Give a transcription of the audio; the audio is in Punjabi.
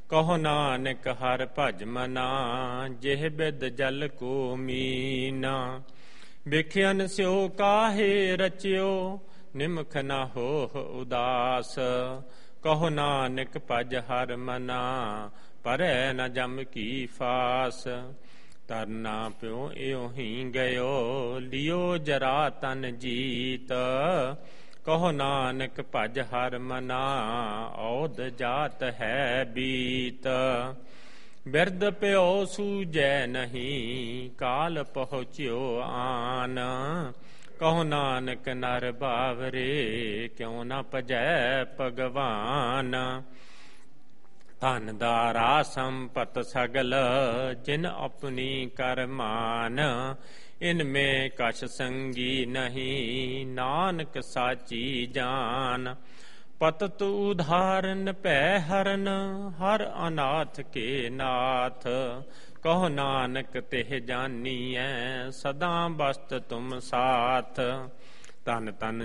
ਕਹੋ ਨਾਨਕ ਹਰਿ ਭਜ ਮਨਾ, ਜਿਹ ਬਿਦ ਜਲ ਕੋ ਮੀਨਾ। ਵਿਖਿਆਨ ਸਿਓ ਕਾਹੇ ਰਚਿਓ, ਨਿਮਖ ਨਾ ਹੋਹ ਉਦਾਸ। ਕਹੋ ਨਾਨਕ ਭਜ ਹਰਿ ਮਨਾ, ਪਰੈ ਨ ਜਮ ਕੀ ਫਾਸ। ਤਰਨਾ ਪਿਓ ਇਉ ਹੀ ਗਇਓ, ਲਿਓ ਜਰਾ ਤਨ ਜੀਤ। ਕਹੋ ਨਾਨਕ ਭਜ ਹਰਿ ਮਨਾ, ਔਧ ਜਾਤ ਹੈ ਬੀਤ। ਬਿਰਧ ਪਿਓ ਸੂਝੈ ਨਹੀਂ, ਕਾਲ ਪਹੁੰਚਿਓ ਆਨ। ਕਹੋ ਨਾਨਕ ਨਰ ਬਾਵਰੇ, ਕਿਉ ਨ ਭਜੈ ਭਗਵਾਨ। ਧਨ ਦਾਰਾ ਸੰਪਤ ਸਗਲ, ਜਿਨ ਆਪਣੀ ਕਰ ਮਾਨ। ਇਨ ਮੈਂ ਕਛ ਸੰਗੀ ਨਹੀਂ, ਨਾਨਕ ਸਾਚੀ ਜਾਨ। ਪਤਤ ਉਦਾਹਰਨ ਭੈ ਹਰਨ, ਹਰ ਅਨਾਥ ਕੇ ਨਾਥ। ਕਹੋ ਨਾਨਕ ਤਿਹ ਜਾਨੀਐ, ਸਦਾ ਬਸਤ ਤੁਮ ਸਾਥ। ਧਨ ਧਨ